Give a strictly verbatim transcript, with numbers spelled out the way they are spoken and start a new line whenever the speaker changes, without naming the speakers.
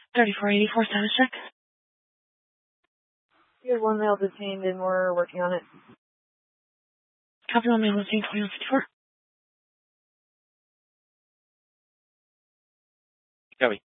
thirty-four eighty-four status check.
We have one male detained and we're working on it.
Copy, one male detained, twenty-one fifty-four.
Copy.